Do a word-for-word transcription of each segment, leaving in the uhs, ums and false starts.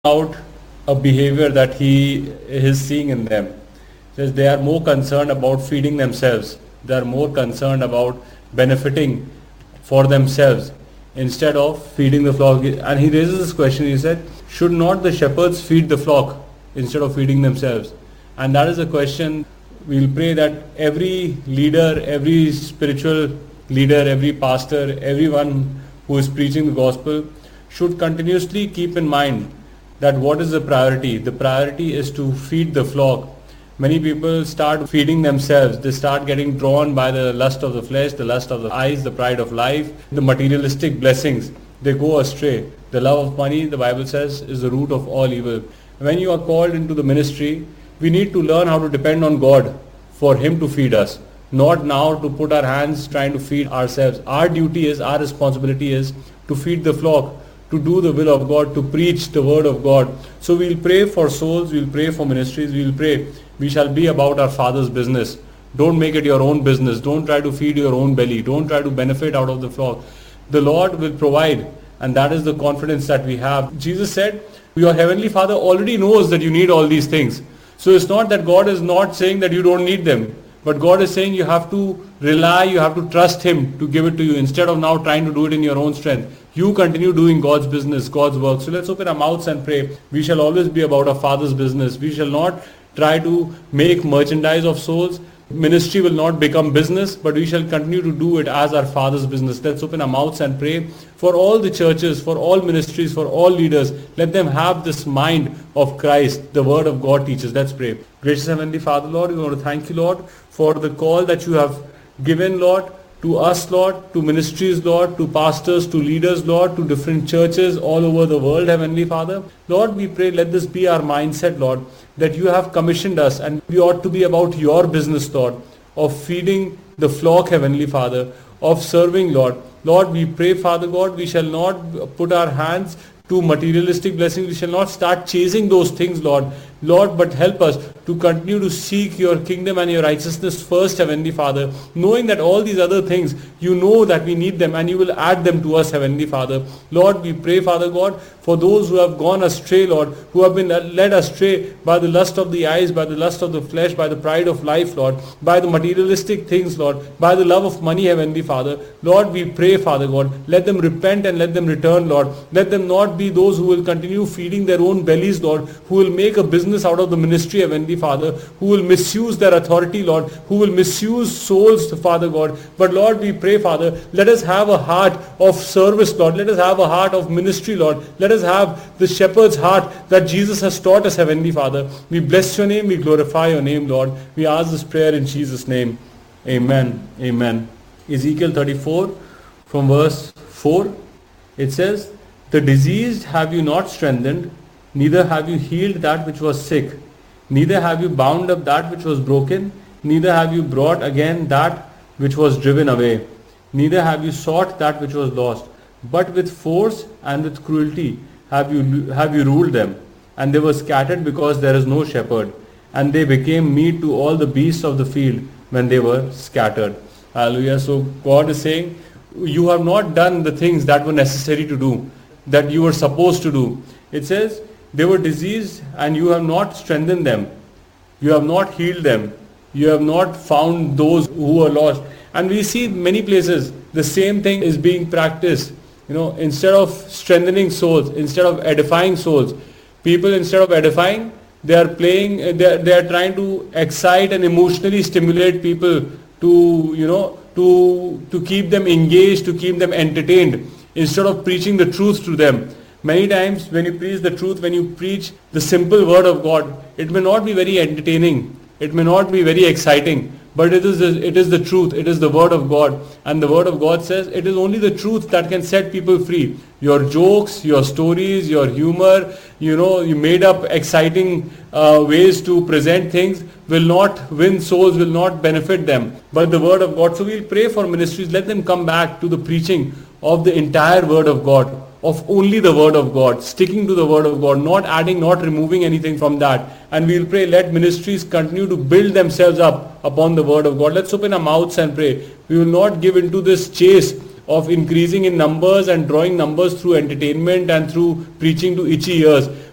out a behavior that he is seeing in them. He says they are more concerned about feeding themselves. They are more concerned about benefiting for themselves instead of feeding the flock. And he raises this question. He said, should not the shepherds feed the flock instead of feeding themselves? And that is a question. We'll pray that every leader, every spiritual leader, every pastor, everyone who is preaching the gospel should continuously keep in mind that what is the priority? The priority is to feed the flock. Many people start feeding themselves. They start getting drawn by the lust of the flesh, the lust of the eyes, the pride of life, the materialistic blessings. They go astray. The love of money, the Bible says, is the root of all evil. When you are called into the ministry, we need to learn how to depend on God for Him to feed us. Not now to put our hands trying to feed ourselves. Our duty is, our responsibility is to feed the flock, to do the will of God, to preach the word of God. So we'll pray for souls, we'll pray for ministries, we'll pray. We shall be about our Father's business. Don't make it your own business. Don't try to feed your own belly. Don't try to benefit out of the flock. The Lord will provide, and that is the confidence that we have. Jesus said, your heavenly Father already knows that you need all these things. So it's not that God is not saying that you don't need them, but God is saying you have to rely, you have to trust Him to give it to you instead of now trying to do it in your own strength. You continue doing God's business, God's work. So let's open our mouths and pray. We shall always be about our Father's business. We shall not try to make merchandise of souls. Ministry will not become business, but we shall continue to do it as our Father's business. Let's open our mouths and pray for all the churches, for all ministries, for all leaders. Let them have this mind of Christ, the Word of God teaches. Let's pray. Gracious Heavenly Father, Lord, we want to thank you, Lord, for the call that you have given, Lord, to us, Lord, to ministries, Lord, to pastors, to leaders, Lord, to different churches all over the world, Heavenly Father. Lord, we pray, let this be our mindset, Lord, that you have commissioned us and we ought to be about your business, Lord, of feeding the flock, Heavenly Father, of serving, Lord. Lord, we pray, Father God, we shall not put our hands to materialistic blessings. We shall not start chasing those things, Lord. Lord, but help us to continue to seek your kingdom and your righteousness first, Heavenly Father, knowing that all these other things, you know that we need them and you will add them to us, Heavenly Father. Lord, we pray, Father God, for those who have gone astray, Lord, who have been led astray by the lust of the eyes, by the lust of the flesh, by the pride of life, Lord, by the materialistic things, Lord, by the love of money, Heavenly Father. Lord, we pray, Father God, let them repent and let them return, Lord. Let them not be those who will continue feeding their own bellies, Lord, who will make a business out of the ministry, Heavenly Father, who will misuse their authority, Lord, who will misuse souls, Father God. But Lord, we pray, Father, let us have a heart of service, Lord. Let us have a heart of ministry, Lord. Let us have the shepherd's heart that Jesus has taught us, Heavenly Father. We bless your name, we glorify your name, Lord. We ask this prayer in Jesus' name. Amen. Amen. Ezekiel thirty-four from verse four, it says, the diseased have you not strengthened, neither have you healed that which was sick, neither have you bound up that which was broken, neither have you brought again that which was driven away, neither have you sought that which was lost, but with force and with cruelty have you have you ruled them, and they were scattered because there is no shepherd, and they became meat to all the beasts of the field when they were scattered. Hallelujah. So God is saying, you have not done the things that were necessary to do, that you were supposed to do. It says, they were diseased and you have not strengthened them. You have not healed them. You have not found those who were lost. And we see many places the same thing is being practiced. You know, instead of strengthening souls, instead of edifying souls, people instead of edifying, they are playing, they are, they are trying to excite and emotionally stimulate people to, you know, to, to keep them engaged, to keep them entertained, instead of preaching the truth to them. Many times when you preach the truth, when you preach the simple word of God, it may not be very entertaining, it may not be very exciting, but it is the, it is the truth, it is the word of God. And the word of God says it is only the truth that can set people free. Your jokes, your stories, your humor, you know, you made up exciting uh, ways to present things will not win souls, will not benefit them, but the word of God. So we'll pray for ministries, let them come back to the preaching of the entire word of God, of only the word of God, sticking to the word of God, not adding, not removing anything from that. And we'll pray, let ministries continue to build themselves up upon the word of God. Let's open our mouths and pray. We will not give into this chase of increasing in numbers and drawing numbers through entertainment and through preaching to itchy ears.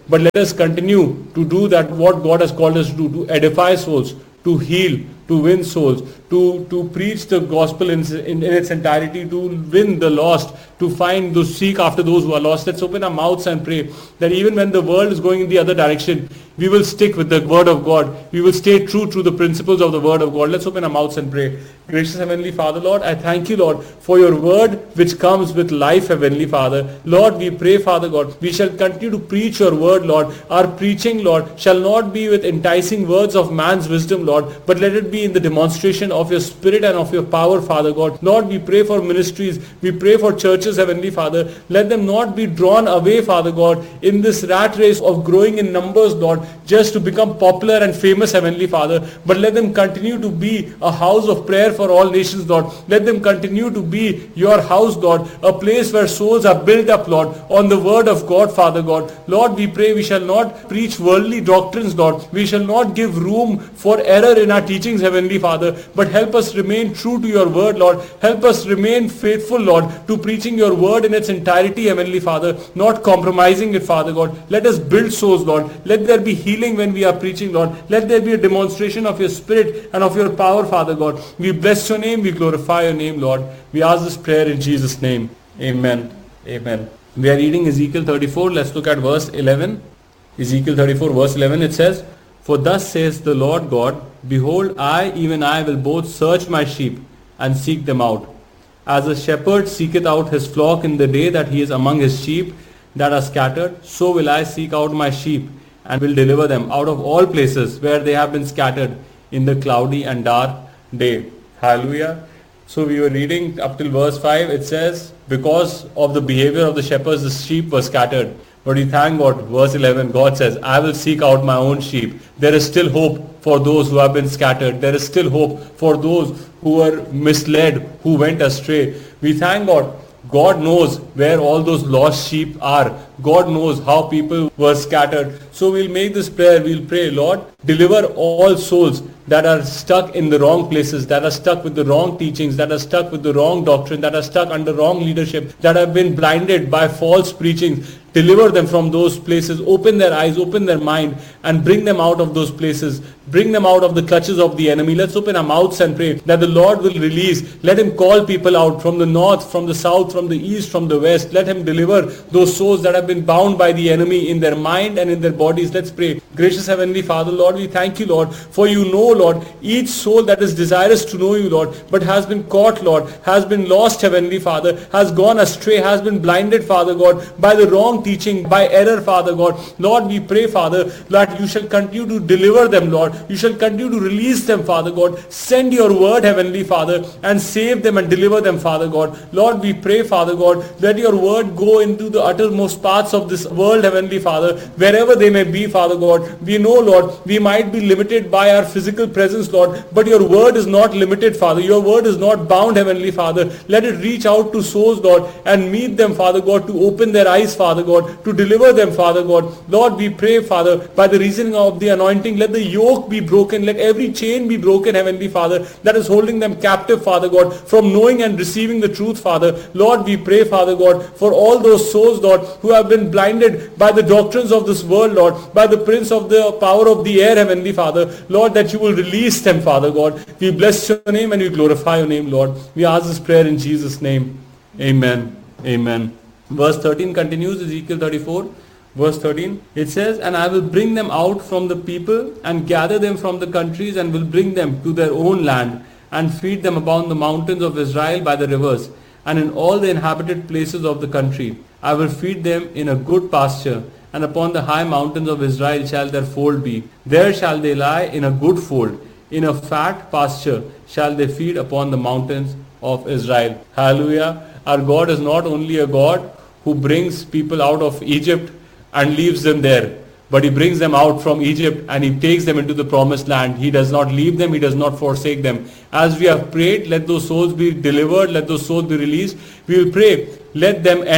but let us continue to do that what God has called us to do, to edify souls, to heal, to win souls, to, to preach the gospel in, in, in its entirety, to win the lost, to find those, seek after those who are lost. Let's open our mouths and pray that even when the world is going in the other direction, we will stick with the word of God. We will stay true to the principles of the word of God. Let's open our mouths and pray. Gracious Heavenly Father, Lord, I thank you, Lord, for your word which comes with life, Heavenly Father. Lord, we pray, Father God, we shall continue to preach your word, Lord. Our preaching, Lord, shall not be with enticing words of man's wisdom, Lord, but let it be in the demonstration of your spirit and of your power, Father God. Lord, we pray for ministries. We pray for churches, Heavenly Father. Let them not be drawn away, Father God, in this rat race of growing in numbers, Lord, just to become popular and famous, Heavenly Father, but let them continue to be a house of prayer for all nations, Lord. Let them continue to be your house, Lord, a place where souls are built up, Lord, on the word of God, Father God. Lord, we pray we shall not preach worldly doctrines, Lord. We shall not give room for error in our teachings, Heavenly Father, but help us remain true to your word, Lord. Help us remain faithful, Lord, to preaching your word in its entirety, Heavenly Father, not compromising it, Father God. Let us build souls, Lord. Let there be healing when we are preaching, Lord. Let there be a demonstration of your spirit and of your power, Father God. We bless your name. We glorify your name, Lord. We ask this prayer in Jesus' name. Amen. Amen. We are reading Ezekiel thirty-four. Let's look at verse eleven. Ezekiel thirty-four, verse eleven. It says, "For thus says the Lord God, Behold, I, even I, will both search my sheep and seek them out. As a shepherd seeketh out his flock in the day that he is among his sheep that are scattered, so will I seek out my sheep and will deliver them out of all places where they have been scattered in the cloudy and dark day." Hallelujah. So we were reading up till verse five. It says, because of the behavior of the shepherds, the sheep were scattered. But we thank God, verse eleven, God says, I will seek out my own sheep. There is still hope for those who have been scattered. There is still hope for those who were misled, who went astray. We thank God. God knows where all those lost sheep are. God knows how people were scattered. So we'll make this prayer. We'll pray, Lord, deliver all souls that are stuck in the wrong places, that are stuck with the wrong teachings, that are stuck with the wrong doctrine, that are stuck under wrong leadership, that have been blinded by false preaching. Deliver them from those places. Open their eyes, open their mind, and bring them out of those places. Bring them out of the clutches of the enemy. Let's open our mouths and pray that the Lord will release. Let him call people out from the north, from the south, from the east, from the west. Let him deliver those souls that have been bound by the enemy in their mind and in their bodies. Let's pray. Gracious Heavenly Father, Lord, we thank you, Lord, for you know, Lord, each soul that is desirous to know you, Lord, but has been caught, Lord, has been lost, Heavenly Father, has gone astray, has been blinded, Father God, by the wrong teaching, by error, Father God. Lord, we pray, Father, that you shall continue to deliver them, Lord. You shall continue to release them, Father God. Send your word, Heavenly Father, and save them and deliver them, Father God. Lord, we pray, Father God, let your word go into the uttermost parts of this world, Heavenly Father, wherever they may be, Father God. We know, Lord, we might be limited by our physical presence, Lord, but your word is not limited, Father. Your word is not bound, Heavenly Father. Let it reach out to souls, Lord, and meet them, Father God, to open their eyes, Father God, to deliver them, Father God. Lord, we pray, Father, by the reasoning of the anointing, let the yoke be broken, let every chain be broken, Heavenly Father, that is holding them captive, Father God, from knowing and receiving the truth, Father. Lord, we pray, Father God, for all those souls, Lord, who have been blinded by the doctrines of this world, Lord, by the prince of the power of the air, Heavenly Father. Lord, that you will release them, Father God. We bless your name and we glorify your name, Lord. We ask this prayer in Jesus' name. Amen. Amen. Verse thirteen continues, Ezekiel thirty-four. Verse thirteen, it says, "And I will bring them out from the people and gather them from the countries and will bring them to their own land and feed them upon the mountains of Israel by the rivers and in all the inhabited places of the country. I will feed them in a good pasture, and upon the high mountains of Israel shall their fold be. There shall they lie in a good fold. In a fat pasture shall they feed upon the mountains of Israel." Hallelujah. Our God is not only a God who brings people out of Egypt and leaves them there, but he brings them out from Egypt and he takes them into the promised land. He does not leave them, he does not forsake them. As we have prayed, let those souls be delivered, let those souls be released. We will pray, let them end up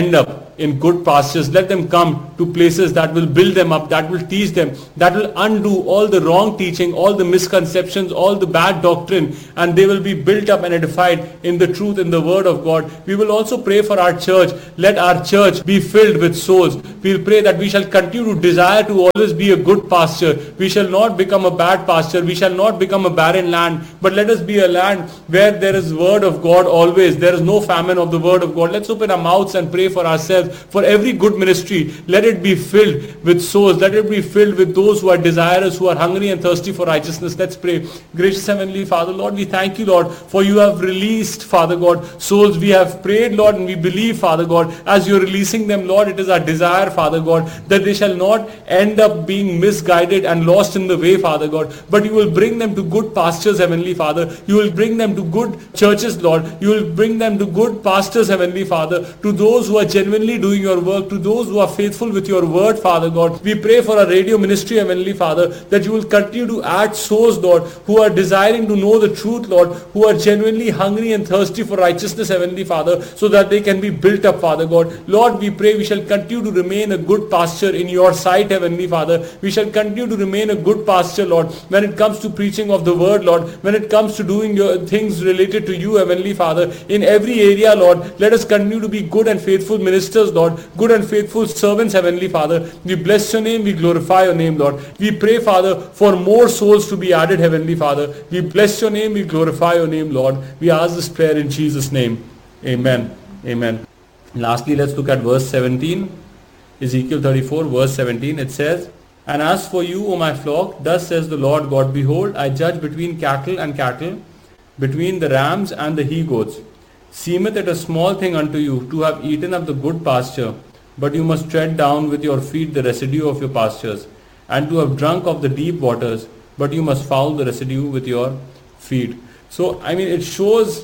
in good pastures. Let them come to places that will build them up, that will teach them, that will undo all the wrong teaching, all the misconceptions, all the bad doctrine, and they will be built up and edified in the truth, in the word of God. We will also pray for our church. Let our church be filled with souls. We'll pray that we shall continue to desire to always be a good pasture. We shall not become a bad pasture. We shall not become a barren land, but let us be a land where there is word of God always. There is no famine of the word of God. Let's open our mouths and pray for ourselves. For every good ministry, let it be filled with souls. Let it be filled with those who are desirous, who are hungry and thirsty for righteousness. Let's pray. Gracious Heavenly Father, Lord, we thank you, Lord, for you have released, Father God, souls. We have prayed, Lord, and we believe, Father God, as you're releasing them, Lord, it is our desire, Father God, that they shall not end up being misguided and lost in the way, Father God, but you will bring them to good pastures, Heavenly Father. You will bring them to good churches, Lord. You will bring them to good pastors, Heavenly Father, to those who are genuinely doing your work, to those who are faithful with your word, Father God. We pray for our radio ministry, Heavenly Father, that you will continue to add souls, Lord, who are desiring to know the truth, Lord, who are genuinely hungry and thirsty for righteousness, Heavenly Father, so that they can be built up, Father God. Lord, we pray we shall continue to remain a good pasture in your sight, Heavenly Father. We shall continue to remain a good pasture, Lord, when it comes to preaching of the word, Lord, when it comes to doing your things related to you, Heavenly Father, in every area, Lord. Let us continue to be good and faithful ministers, Lord, good and faithful servants, Heavenly Father. We bless your name, we glorify your name, Lord. We pray, Father, for more souls to be added, Heavenly Father. We bless your name, we glorify your name, Lord. We ask this prayer in Jesus' name. Amen. Amen. Lastly, let's look at verse seventeen. Ezekiel thirty-four, verse seventeen. It says, "And as for you, O my flock, thus says the Lord God, behold, I judge between cattle and cattle, between the rams and the he-goats. Seemeth it a small thing unto you to have eaten of the good pasture, but you must tread down with your feet the residue of your pastures, and to have drunk of the deep waters, but you must foul the residue with your feet." So, I mean, it shows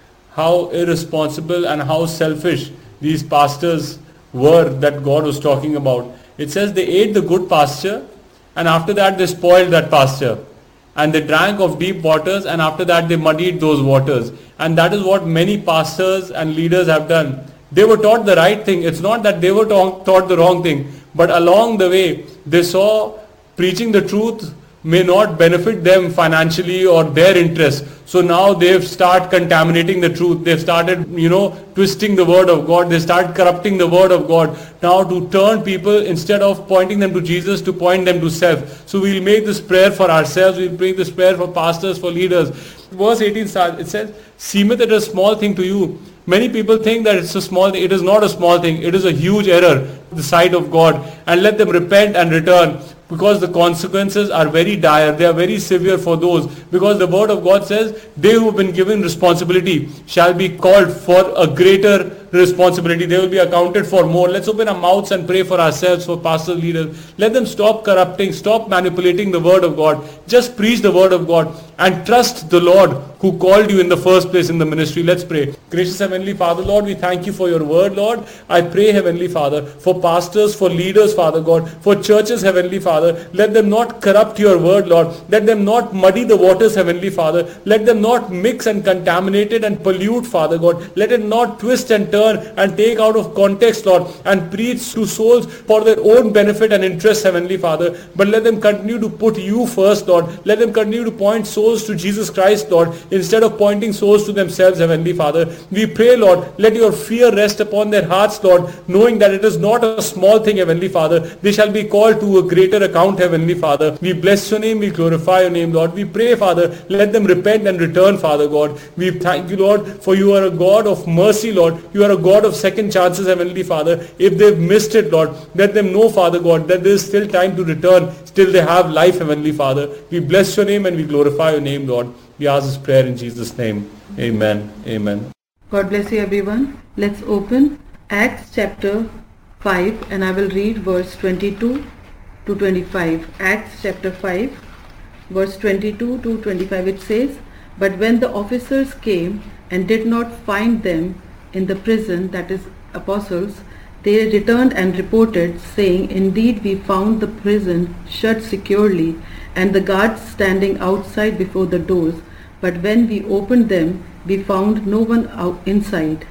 how irresponsible and how selfish these pastors were that God was talking about. It says they ate the good pasture, and after that they spoiled that pasture. And they drank of deep waters, and after that they muddied those waters. And that is what many pastors and leaders have done. They were taught the right thing. It's not that they were taught the wrong thing, but along the way they saw preaching the truth may not benefit them financially or their interests. So now they've started contaminating the truth. They've started, you know, twisting the word of God. They start corrupting the word of God. Now to turn people, instead of pointing them to Jesus, to point them to self. So we'll make this prayer for ourselves. We'll make this prayer for pastors, for leaders. Verse eighteen starts, it says, "Seemeth it a small thing to you." Many people think that it's a small thing. It is not a small thing. It is a huge error in the sight of God. And let them repent and return, because the consequences are very dire. They are very severe for those. Because the word of God says, they who have been given responsibility shall be called for a greater responsibility. They will be accounted for more. Let's open our mouths and pray for ourselves, for pastors, leaders. Let them stop corrupting, stop manipulating the word of God. Just preach the word of God and trust the Lord who called you in the first place in the ministry. Let's pray. Gracious Heavenly Father, Lord, we thank you for your word, Lord. I pray, Heavenly Father, for pastors, for leaders, Father God, for churches, Heavenly Father. Let them not corrupt your word, Lord. Let them not muddy the waters, Heavenly Father. Let them not mix and contaminate it and pollute, Father God. Let it not twist and turn and take out of context, Lord, and preach to souls for their own benefit and interest, Heavenly Father. But let them continue to put you first, Lord. Let them continue to point souls to Jesus Christ, Lord, instead of pointing souls to themselves, Heavenly Father. We pray, Lord, let your fear rest upon their hearts, Lord, knowing that it is not a small thing, Heavenly Father. They shall be called to a greater account, Heavenly Father. We bless your name, we glorify your name, Lord. We pray, Father, let them repent and return, Father God. We thank you, Lord, for you are a God of mercy, Lord. You are a God of second chances, Heavenly Father. If they've missed it, Lord, let them know, Father God, that there is still time to return. Still they have life, Heavenly Father. We bless your name and we glorify your name, Lord. We ask this prayer in Jesus' name. Amen. Amen. God bless you, everyone. Let's open Acts chapter five, and I will read verse twenty-two to twenty-five. Acts chapter five, verse twenty-two to twenty-five. It says, "But when the officers came and did not find them in the prison," that is apostles, "they returned and reported, saying, Indeed, we found the prison shut securely, and the guards standing outside before the doors. But when we opened them, we found no one out inside.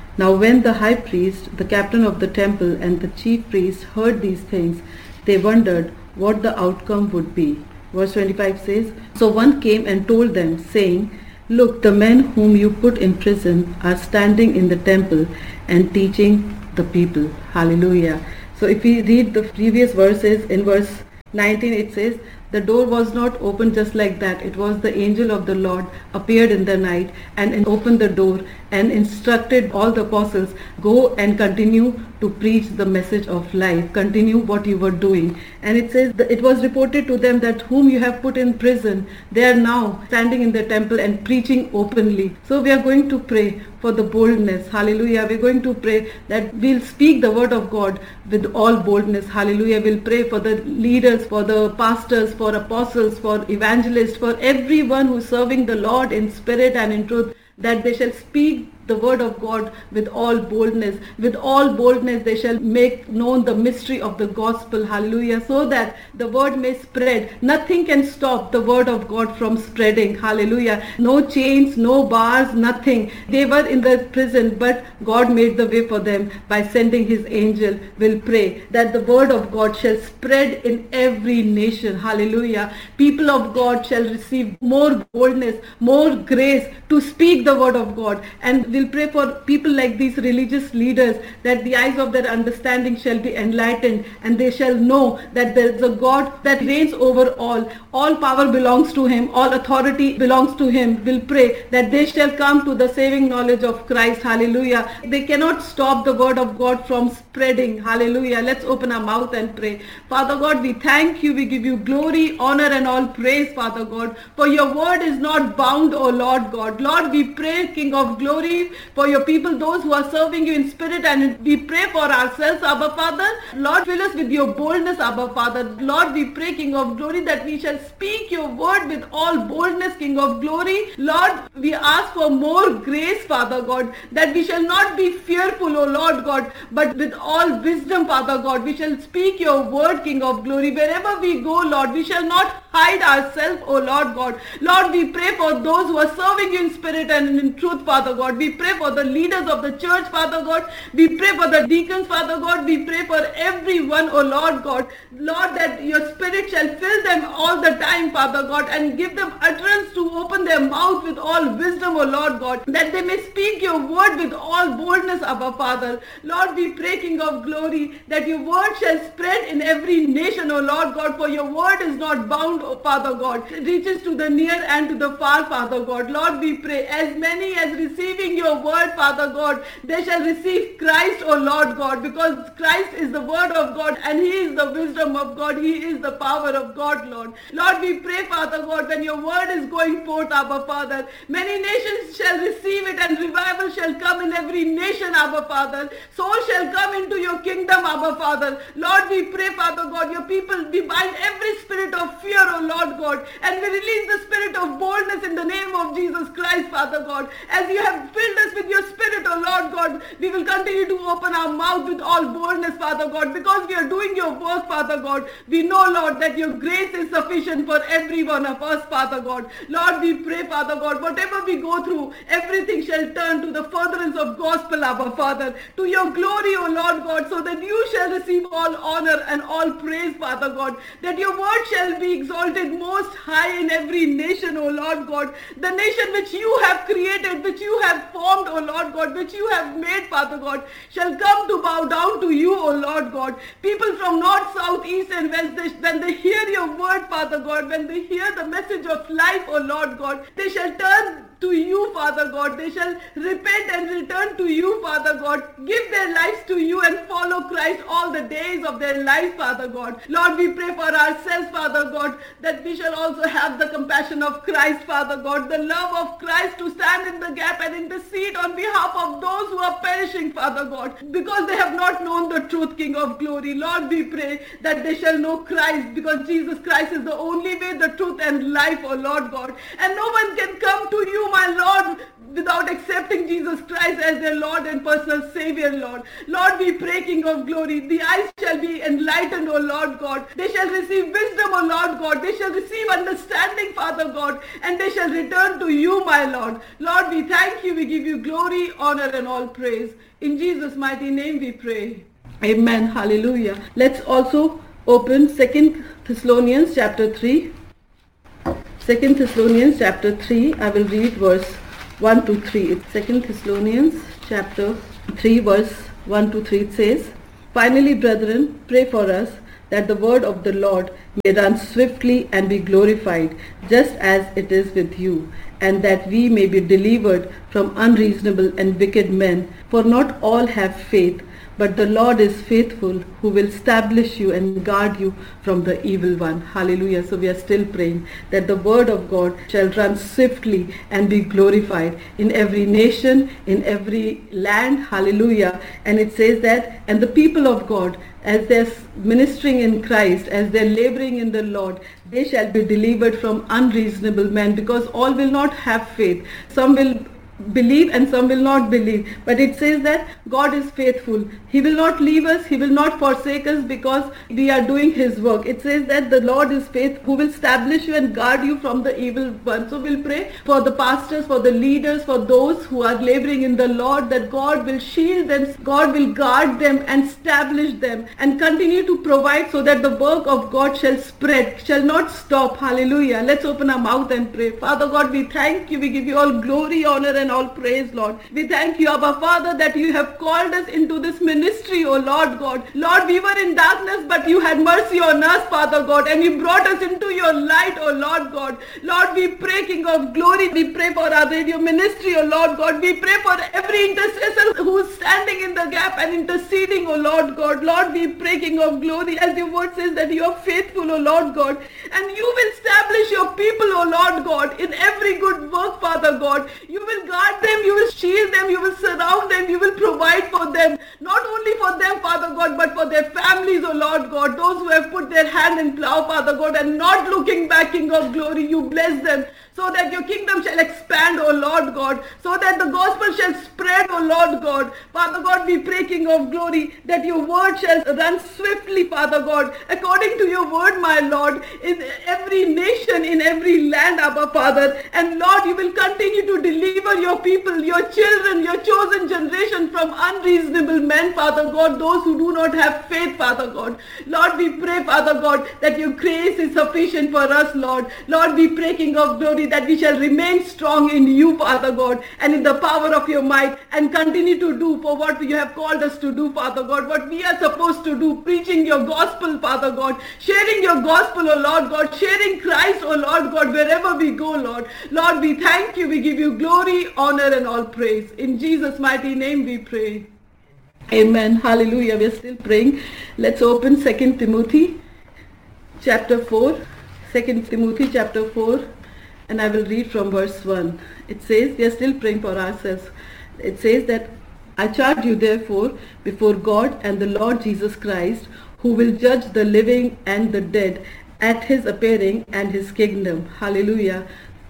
Now when the high priest, the captain of the temple, and the chief priests heard these things, they wondered what the outcome would be. Verse twenty-five says, So one came and told them, saying, Look, the men whom you put in prison are standing in the temple and teaching the people. Hallelujah. So if we read the previous verses, in verse nineteen it says, the door was not opened just like that. It was the angel of the Lord appeared in the night and opened the door and instructed all the apostles, go and continue to preach the message of life. Continue what you were doing. And it says that it was reported to them that whom you have put in prison, they are now standing in the temple and preaching openly. So we are going to pray for the boldness. Hallelujah. We're going to pray that we'll speak the word of God with all boldness. Hallelujah. We'll pray for the leaders, for the pastors, for apostles, for evangelists, for everyone who's serving the Lord in spirit and in truth, that they shall speak the word of God with all boldness. With all boldness they shall make known the mystery of the gospel. Hallelujah. So that the word may spread. Nothing can stop the word of God from spreading. Hallelujah. No chains, no bars, nothing. They were in the prison, but God made the way for them by sending his angel. We'll pray that the word of God shall spread in every nation. Hallelujah. People of God shall receive more boldness, more grace to speak the word of God. And we'll pray for people like these religious leaders, that the eyes of their understanding shall be enlightened and they shall know that there is a God that reigns over all. All power belongs to him. All authority belongs to him. We'll pray that they shall come to the saving knowledge of Christ. Hallelujah. They cannot stop the word of God from spreading. Hallelujah. Let's open our mouth and pray. Father God, we thank you. We give you glory, honor and all praise, Father God, for your word is not bound, O Lord God. Lord, we pray, King of glory, for your people, those who are serving you in spirit, and we pray for ourselves, Abba Father. Lord, fill us with your boldness, Abba Father. Lord, we pray, King of glory, that we shall speak your word with all boldness, King of glory. Lord, we ask for more grace, Father God, that we shall not be fearful, O Lord God, but with all wisdom, Father God, we shall speak your word, King of glory. Wherever we go, Lord, we shall not hide ourselves, O Lord God. Lord, we pray for those who are serving you in spirit and in truth, Father God. We pray for the leaders of the church, Father God. We pray for the deacons, Father God. We pray for everyone, O Lord God. Lord, that your spirit shall fill them all the time, Father God, and give them utterance to open their mouth with all wisdom, O Lord God, that they may speak your word with all boldness, Abba Father. Lord, we pray, King of glory, that your word shall spread in every nation, O Lord God, for your word is not bound, O Father God. It reaches to the near and to the far, Father God. Lord, we pray, as many as receiving your word, Father God, they shall receive Christ, O Lord God, because Christ is the word of God and he is the wisdom of God. He is the power of God, Lord. Lord, we pray, Father God, when your word is going forth, Abba Father, many nations shall receive it and revival shall come in every nation, Abba Father. Souls shall come into your kingdom, Abba Father. Lord, we pray, Father God, your people, we bind every spirit of fear, O Lord God, and we release the spirit of boldness in the name of Jesus Christ, Father God. As you have filled us with your spirit, O Lord God, we will continue to open our mouth with all boldness, Father God, because we are doing your work, Father God. We know, Lord, that your grace is sufficient for every one of us, Father God. Lord, we pray, Father God, whatever we go through, everything shall turn to the furtherance of gospel, Abba Father, to your glory, O Lord God, so that you shall receive all honor and all praise, Father God, that your word shall be exalted most high in every nation, O Lord God, the nation which you have created, which you have formed, O Lord God, which you have made, Father God, shall come to bow down to you, O Lord God. People from north, south, east and west, they, when they hear your word, Father God, when they hear the message of life, O Lord God, they shall turn to you, Father God. They shall repent and return to you, Father God. Give their lives to you and follow Christ all the days of their life, Father God. Lord, we pray for ourselves, Father God, that we shall also have the compassion of Christ, Father God, the love of Christ to stand in the gap and intercede on behalf of those who are perishing, Father God, because they have not known the truth, King of glory. Lord, we pray that they shall know Christ, because Jesus Christ is the only way, the truth and life, O Lord God. And no one can come to you, my Lord, without accepting Jesus Christ as their Lord and personal Savior, Lord. Lord, we pray, King of glory, the eyes shall be enlightened, O Lord God. They shall receive wisdom, O Lord God. They shall receive understanding, Father God, and they shall return to you, my Lord. Lord, we thank you. We give you glory, honor, and all praise. In Jesus' mighty name we pray. Amen. Hallelujah. Let's also open Second Thessalonians chapter three. Second Thessalonians chapter three. I will read verse one to three. It's Second Thessalonians chapter three, verse one to three. It says, "Finally, brethren, pray for us, that the word of the Lord may run swiftly and be glorified, just as it is with you, and that we may be delivered from unreasonable and wicked men. For not all have faith, but the Lord is faithful, who will establish you and guard you from the evil one." Hallelujah. So we are still praying that the word of God shall run swiftly and be glorified in every nation, in every land. Hallelujah. And it says that, and the people of God, as they're ministering in Christ, as they're laboring in the Lord, they shall be delivered from unreasonable men, because all will not have faith. Some will believe and some will not believe, but it says that God is faithful. He will not leave us, He will not forsake us, because we are doing His work. It says that the Lord is faithful, who will establish you and guard you from the evil one. So we'll pray for the pastors, for the leaders, for those who are laboring in the Lord, that God will shield them, God will guard them and establish them and continue to provide, so that the work of God shall spread, shall not stop. Hallelujah. Let's open our mouth and pray. Father God, we thank you. We give you all glory, honor, and all praise, Lord. We thank you, Abba Father, that you have called us into this ministry, O Lord God. Lord, we were in darkness, but you had mercy on us, Father God, and you brought us into your light, O Lord God. Lord, we pray, King of glory, we pray for our radio ministry, O Lord God. We pray for every intercessor who is standing in the gap and interceding, O Lord God. Lord, we pray, King of glory, as your word says that you are faithful, O Lord God, and you will establish your people, O Lord God, in every good work, Father God. You will guard them, you will shield them, you will surround them, you will provide for them, not only for them, Father God, but for their families, O Lord God, those who have put their hand in plow, Father God, and not looking back, King of glory. You bless them, so that your kingdom shall expand, O Lord God, so that the gospel shall spread, O Lord God. Father God, we pray, King of glory, that your word shall run swiftly, Father God, according to your word, my Lord, in every nation, in every land, Abba Father. And Lord, you will continue to deliver your people, your children, your chosen generation from unreasonable men, Father God, those who do not have faith, Father God. Lord, we pray, Father God, that your grace is sufficient for us, Lord. Lord, we pray, King of glory, that we shall remain strong in you, Father God, and in the power of your might, and continue to do for what you have called us to do, Father God, what we are supposed to do, preaching your gospel, Father God, sharing your gospel, O Lord God, sharing Christ, O Lord God, wherever we go, Lord. Lord, we thank you, we give you glory, honor, and all praise. In Jesus' mighty name we pray. Amen. Hallelujah. We are still praying. Let's open Second Timothy chapter four. Second Timothy chapter four. And I will read from verse one. It says, we are still praying for ourselves. It says that, "I charge you therefore before God and the Lord Jesus Christ, who will judge the living and the dead at his appearing and his kingdom." Hallelujah.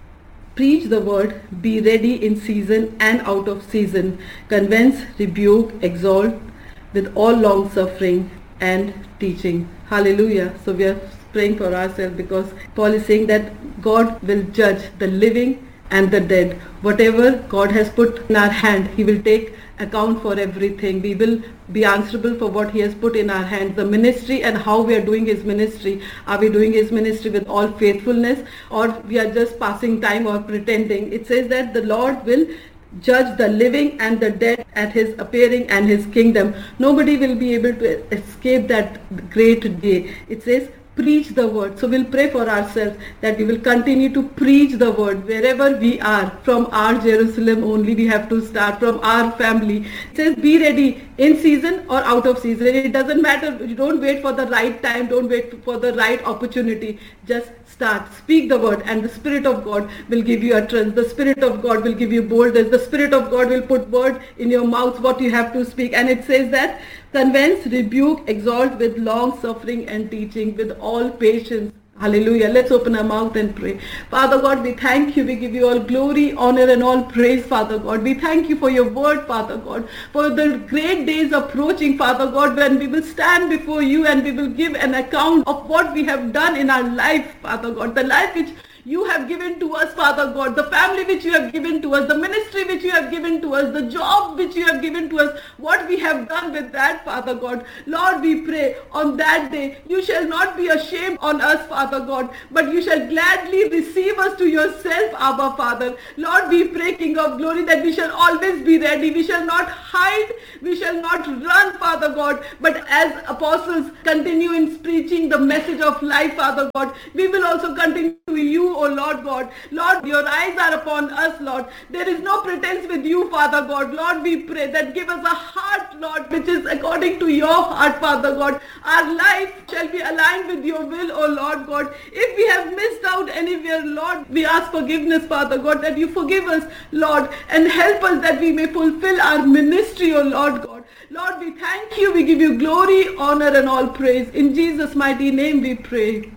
Preach the word, be ready in season and out of season. Convince, rebuke, exhort with all long suffering and teaching. Hallelujah. So we are praying for ourselves, because Paul is saying that God will judge the living and the dead. Whatever God has put in our hand, He will take account for everything. We will be answerable for what He has put in our hands. The ministry and how we are doing His ministry. Are we doing His ministry with all faithfulness, or we are just passing time or pretending? It says that the Lord will judge the living and the dead at His appearing and His kingdom. Nobody will be able to escape that great day. It says, preach the word. So we'll pray for ourselves that we will continue to preach the word wherever we are. From our Jerusalem only we have to start, from our family. It says, be ready in season or out of season. It doesn't matter. You don't wait for the right time. Don't wait for the right opportunity. Just start. Speak the word, and the Spirit of God will give you utterance. The Spirit of God will give you boldness. The Spirit of God will put word in your mouth, what you have to speak. And it says that, convince, rebuke, exhort with long suffering and teaching, with all patience. Hallelujah. Let's open our mouth and pray. Father God, we thank you. We give you all glory, honor and all praise, Father God. We thank you for your word, Father God, for the great days approaching, Father God, when we will stand before you and we will give an account of what we have done in our life, Father God, the life which you have given to us, Father God, the family which you have given to us, the ministry which you have given to us, the job which you have given to us, what we have done with that, Father God. Lord, we pray on that day, you shall not be ashamed on us, Father God, but you shall gladly receive us to yourself, Abba, Father. Lord, we pray, King of glory, that we shall always be ready. We shall not hide. We shall not run, Father God, but as apostles continue in preaching the message of life, Father God, we will also continue to you, O Lord God. Lord, your eyes are upon us, Lord. There is no pretense with you, Father God. Lord, we pray that give us a heart, Lord, which is according to your heart, Father God. Our life shall be aligned with your will, O Lord God. If we have missed out anywhere, Lord, we ask forgiveness, Father God, that you forgive us, Lord, and help us that we may fulfill our ministry, O Lord God. Lord, we thank you. We give you glory, honor, and all praise. In Jesus' mighty name we pray.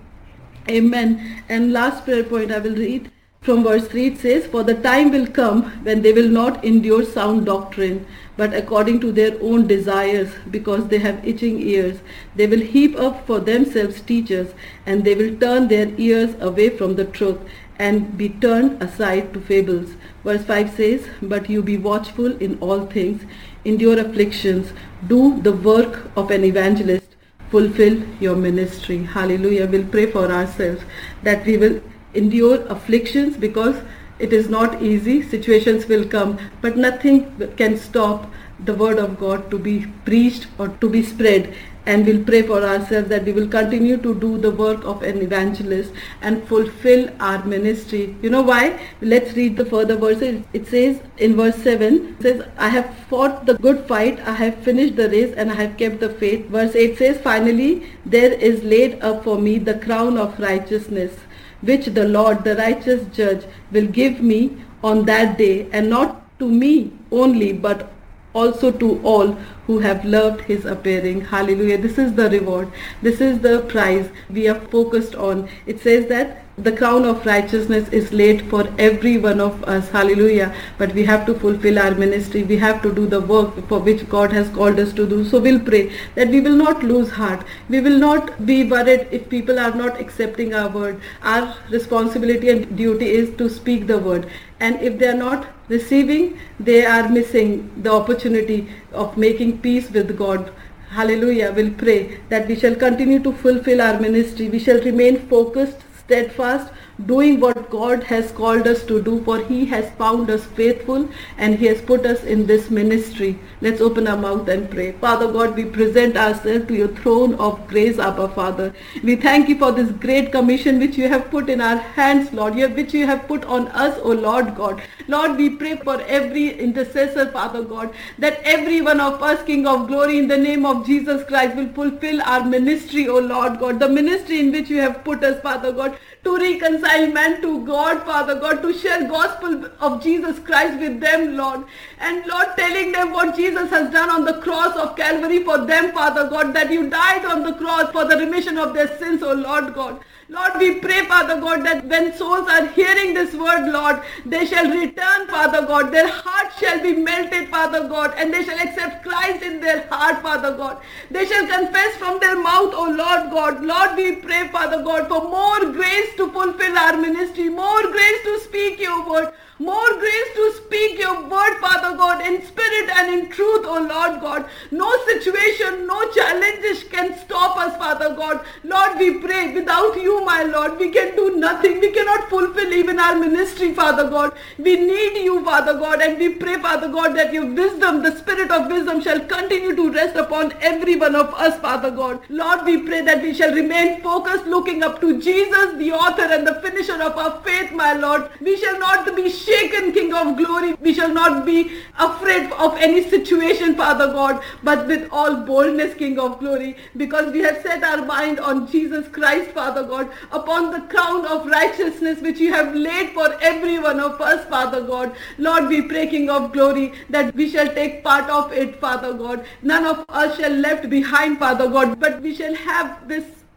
Amen. And last prayer point I will read from verse three. It says, for the time will come when they will not endure sound doctrine, but according to their own desires, because they have itching ears, they will heap up for themselves teachers, and they will turn their ears away from the truth and be turned aside to fables. Verse five says, but you be watchful in all things, endure afflictions, do the work of an evangelist, fulfill your ministry. Hallelujah. We'll pray for ourselves that we will endure afflictions, because it is not easy. Situations will come, but nothing can stop the word of God to be preached or to be spread. And we'll pray for ourselves that we will continue to do the work of an evangelist and fulfill our ministry. You know why? Let's read the further verses. It says in verse seven, it says, I have fought the good fight, I have finished the race, and I have kept the faith. Verse eight says, finally, there is laid up for me the crown of righteousness, which the Lord, the righteous judge, will give me on that day, and not to me only, but also to all who have loved his appearing. Hallelujah. This is the reward. This is the prize we are focused on. It says that the crown of righteousness is laid for every one of us. Hallelujah. But we have to fulfill our ministry. We have to do the work for which God has called us to do. So we'll pray that we will not lose heart. We will not be worried if people are not accepting our word. Our responsibility and duty is to speak the word. And if they are not receiving, they are missing the opportunity of making peace with God. Hallelujah. We'll pray that we shall continue to fulfill our ministry. We shall remain focused, steadfast, doing what God has called us to do, for he has found us faithful and he has put us in this ministry. Let's open our mouth and pray. Father God, we present ourselves to your throne of grace, Abba Father. We thank you for this great commission which you have put in our hands, Lord, which you have put on us, O Lord God. Lord, we pray for every intercessor, Father God, that every one of us, King of glory, in the name of Jesus Christ, will fulfill our ministry, O Lord God, the ministry in which you have put us, Father God, to reconcile man to God, Father God, to share gospel of Jesus Christ with them, Lord. And Lord, telling them what Jesus has done on the cross of Calvary for them, Father God, that you died on the cross for the remission of their sins, O Lord God. Lord, we pray, Father God, that when souls are hearing this word, Lord, they shall return, Father God. Their heart shall be melted, Father God, and they shall accept Christ in their heart, Father God. They shall confess from their mouth, O Lord God. Lord, we pray, Father God, for more grace to fulfill our ministry, more grace to speak your word, more grace to speak your word, Father God, in spirit and in truth, O Lord God. No situation, no challenges can stop us, Father God. Lord, we pray, without you, my Lord, we can do nothing. We cannot fulfill even our ministry, Father God. We need you, Father God, and we pray, Father God, that your wisdom, the spirit of wisdom, shall continue to rest upon every one of us, Father God. Lord, we pray that we shall remain focused, looking up to Jesus, the author and the finisher of our faith, my Lord. We shall not be shaken, King of glory. We shall not be afraid of any situation, Father God, but with all boldness, King of glory, because we have set our mind on Jesus Christ, Father God, upon the crown of righteousness which you have laid for every one of us, Father God. Lord, we pray, King of glory, that we shall take part of it, Father God. None of us shall left behind, Father God, but we shall have this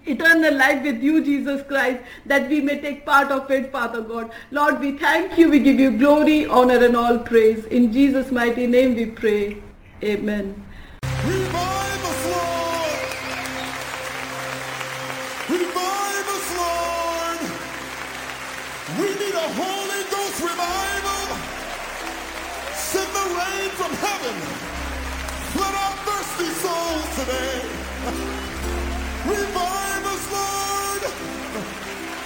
eternal life with you, Jesus Christ, that we may take part of it, Father God. Lord, we thank you. We give you glory, honor, and all praise. In Jesus' mighty name we pray. Amen. Revive us, Lord. Revive us, Lord. We need a Holy Ghost revival. Send the rain from heaven. Flood our thirsty souls today. Revive